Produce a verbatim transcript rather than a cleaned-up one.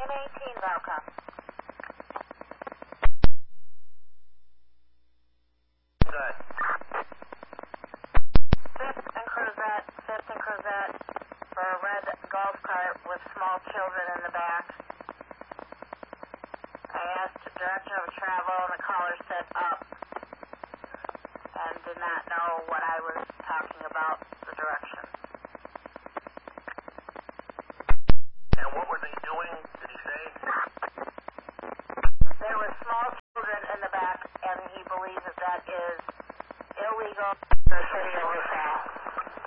nine eighteen, welcome. Good. Fifth and Crozet, Fifth and Crozet for a red golf cart with small children in the back. I asked the direction of travel and the caller said up and did not know what I was talking about, the direction.